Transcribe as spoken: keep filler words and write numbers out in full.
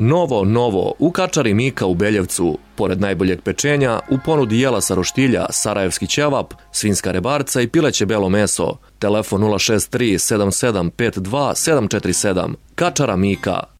Novo, novo, u kačari Mika u Beljevcu. Pored najboljeg pečenja, u ponudi jela sa roštilja, sarajevski ćevap, svinjska rebarca i pileće belo meso. Telefon nula šest tri sedam sedam pet dva sedam četiri sedam. Kačara Mika.